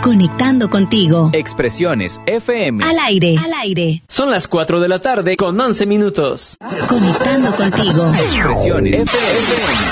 Conectando contigo. Expresiones FM. Al aire. Son las 4 de la tarde con 11 minutos. Conectando contigo. Expresiones FM.